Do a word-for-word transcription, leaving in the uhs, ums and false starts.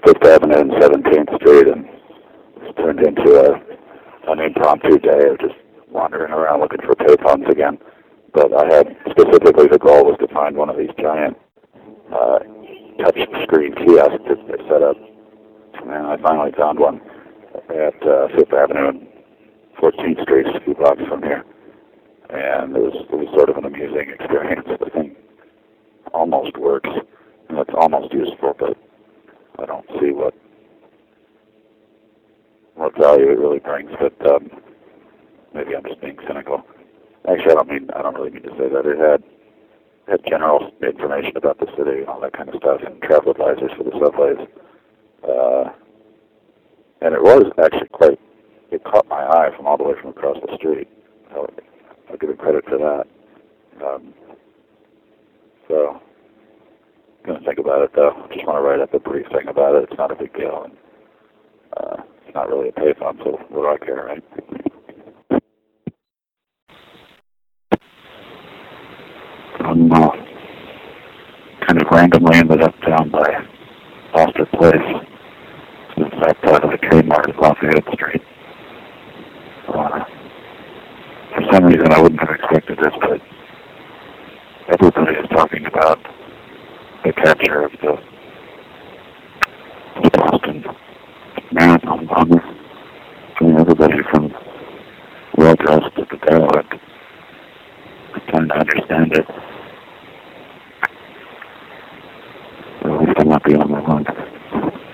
Fifth Avenue and seventeenth Street, and it's turned into a, an impromptu day of just wandering around looking for payphones again. But I had, specifically the goal was to find one of these giant uh, touch screen kiosks that they set up. And I finally found one at uh, Fifth Avenue and fourteenth Street, a few blocks from here. And it was, it was sort of an amusing experience. The thing almost works, and it's almost useful, but I don't see what what value it really brings. But um, maybe I'm just being cynical. Actually, I don't mean I don't really mean to say that. It had had general information about the city and all that kind of stuff, and travel advisors for the subways. Uh, and it was actually quite. It caught my eye from all the way from across the street. I'll, I'll give it credit for that. Um, so, I'm going to think about it, though. I just want to write up a brief thing about it. It's not a big deal. And, uh, it's not really a payphone, so what do I care, right? I'm uh, kind of randomly ended up down by Foster Place. It's in fact part of the Kmart at Lafayette Street. Uh, for some reason I wouldn't have expected this, but everybody is talking about the capture of the, the Boston Marathon bomber. I mean, everybody from well-dressed to the derelict is trying to understand it.